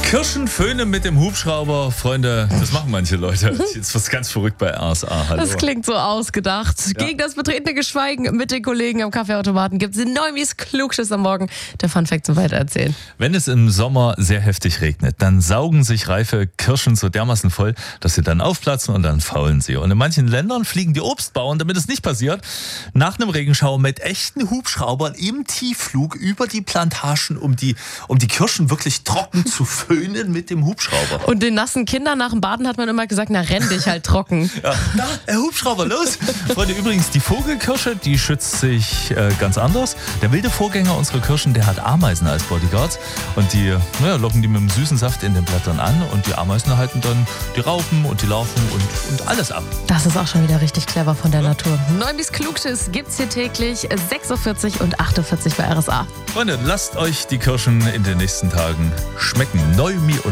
Kirschen föhnen mit dem Hubschrauber, Freunde, das machen manche Leute. Jetzt wird ganz verrückt bei RSA. Hallo. Das klingt so ausgedacht. Ja. Gegen das betretene Geschweigen mit den Kollegen am Kaffeeautomaten gibt es Neumis Klugschiss am Morgen. Der Funfact zum Weitererzählen. Wenn es im Sommer sehr heftig regnet, dann saugen sich reife Kirschen so dermaßen voll, dass sie dann aufplatzen und dann faulen sie. Und in manchen Ländern fliegen die Obstbauern, damit es nicht passiert, nach einem Regenschauer mit echten Hubschraubern im Tiefflug über die Plantagen, um die Kirschen wirklich trocken zu föhnen mit dem Hubschrauber. Und den nassen Kindern nach dem Baden hat man immer gesagt, na renn dich halt trocken. Ja, na, Hubschrauber, los! Freunde, übrigens, die Vogelkirsche, die schützt sich ganz anders. Der wilde Vorgänger unserer Kirschen, der hat Ameisen als Bodyguards. Und die locken die mit dem süßen Saft in den Blättern an. Und die Ameisen halten dann die Raupen und die Larven und alles ab. Das ist auch schon wieder richtig clever von der Natur. Neumis Klugschiss gibt's hier täglich 6.40 und 8.40 bei RSA. Freunde, lasst euch die Kirschen in den nächsten Tagen schmecken. Neumi und